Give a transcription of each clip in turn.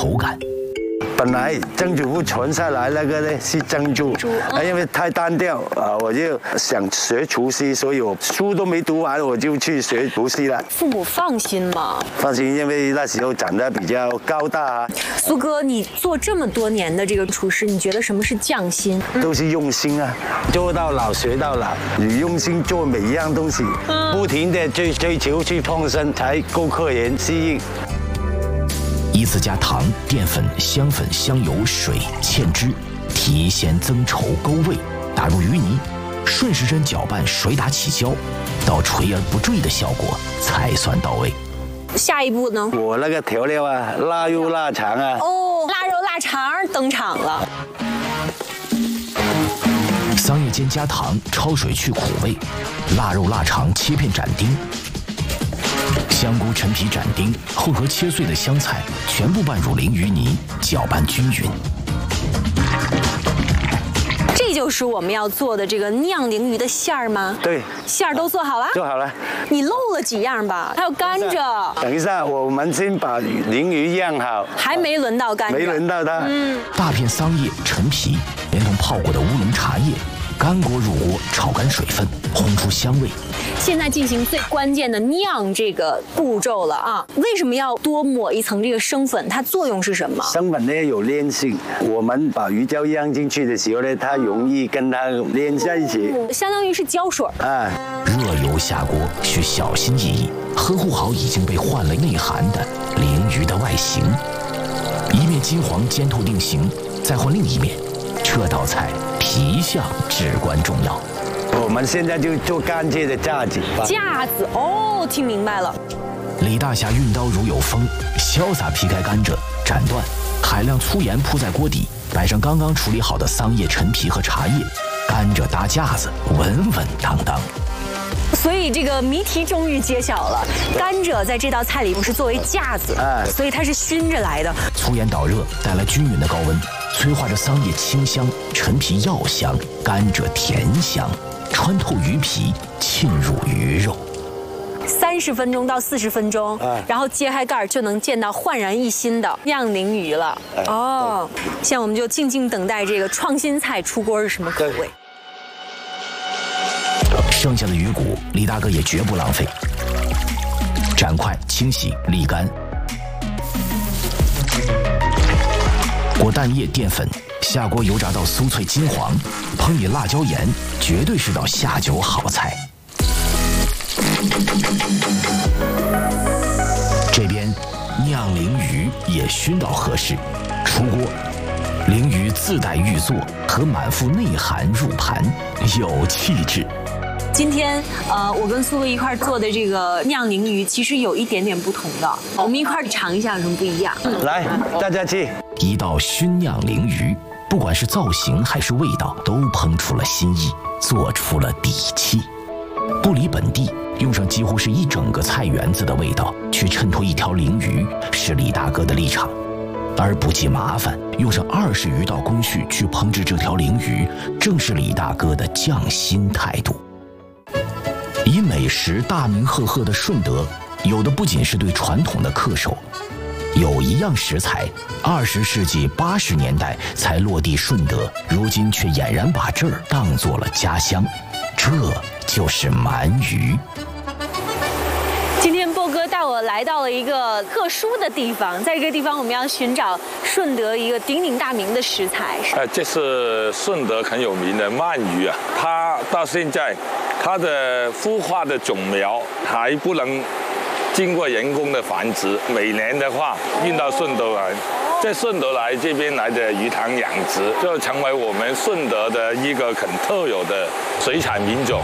口感。 本来曾祖父传下来那个呢是蒸猪，因为太单调啊，我就想学厨师，所以我书都没读完，我就去学厨师了。 父母放心吗？ 放心，因为那时候长得比较高大啊。 苏哥，你做这么多年的这个厨师，你觉得什么是匠心？ 都是用心啊，做到老学到老。你用心做每一样东西，不停地追求去创新，才够客人吸引。 依次加糖、淀粉、香粉、香油、水芡汁，提鲜增稠勾味，打入鱼泥，顺时针搅拌，水打起胶，到垂而不坠的效果才算到位。 下一步呢？ 我那个调料啊，腊肉腊肠啊。 哦，腊肉腊肠登场了。 桑叶间加糖，焯水去苦味，腊肉腊肠切片斩丁。香菇、陈皮斩丁，混合切碎的香菜，全部拌入鲮鱼泥，搅拌均匀。 这就是我们要做的这个酿鲮鱼的馅儿吗？ 对， 馅儿都做好了。 做好了。 你漏了几样吧？还有甘蔗。 等一下，我们先把鲮鱼酿好。 还没轮到甘蔗。 没轮到它。 大片桑叶、陈皮，连同泡过的乌龙茶叶，干锅入锅，炒干水分，烘出香味。 现在进行最关键的酿这个步骤了啊！为什么要多抹一层这个生粉？它作用是什么？ 生粉呢有粘性，我们把鱼胶酿进去的时候呢，它容易跟它粘在一起， 相当于是胶水啊。 热油下锅，需小心翼翼，呵护好已经被换了内涵的鲮鱼的外形。一面金黄煎透定型，再换另一面。这道菜皮相至关重要。 我们现在就做干脆的架子。 架子哦，听明白了。 李大侠运刀如有风，潇洒劈开甘蔗，斩断，海量粗盐铺在锅底，摆上刚刚处理好的桑叶、陈皮和茶叶，甘蔗搭架子，稳稳当当。 所以这个谜题终于揭晓了，甘蔗在这道菜里是作为架子，所以它是熏着来的。 粗盐导热，带来均匀的高温，催化着桑叶清香，陈皮药香，甘蔗甜香，穿透鱼皮，沁入鱼肉。 30分钟到40分钟，然后揭开盖就能见到焕然一新的酿鲮鱼了。哦，现在我们就静静等待这个创新菜出锅是什么口味。 剩下的鱼骨，李大哥也绝不浪费，斩块清洗沥干，裹蛋液淀粉，下锅油炸到酥脆金黄，烹以辣椒盐，绝对是道下酒好菜。这边酿鲮鱼也熏到合适，出锅，鲮鱼自带玉座和满腹内涵入盘，有气质。 今天我跟苏哥一块做的这个酿鲮鱼，其实有一点点不同的，我们一块尝一下有什么不一样。 来，大家去。 一道熏酿鲮鱼，不管是造型还是味道，都烹出了新意，做出了底气。不离本地，用上几乎是一整个菜园子的味道去衬托一条鲮鱼，是李大哥的立场。而不计麻烦，用上20余道工序去烹制这条鲮鱼，正是李大哥的匠心态度。以美食大名赫赫的顺德，有的不仅是对传统的恪守，有一样食材，20世纪80年代才落地顺德，如今却俨然把这儿当做了家乡，这就是鳗鱼。 今天波哥带我来到了一个特殊的地方，在这个地方我们要寻找顺德一个鼎鼎大名的食材。 这是顺德很有名的鳗鱼啊，它到现在它的孵化的种苗还不能经过人工的繁殖，每年的话运到顺德来，在顺德来这边来的鱼塘养殖，就成为我们顺德的一个很特有的水产品种。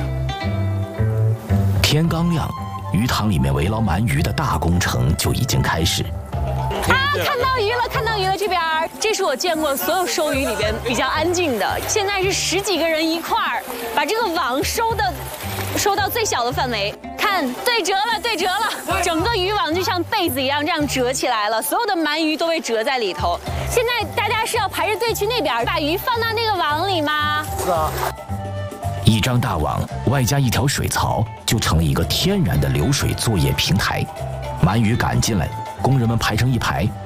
天刚亮，鱼塘里面围捞鳗鱼的大工程就已经开始。 看到鱼了，看到鱼了！这边，这是我见过所有收鱼里边比较安静的。现在是10几个人一块儿把这个网收到最小的范围。看，对折了，对折了，整个渔网就像被子一样这样折起来了，所有的鳗鱼都被折在里头。现在大家是要排着队去那边把鱼放到那个网里吗？ 是啊。 一张大网外加一条水槽，就成了一个天然的流水作业平台。鳗鱼赶进来，工人们排成一排，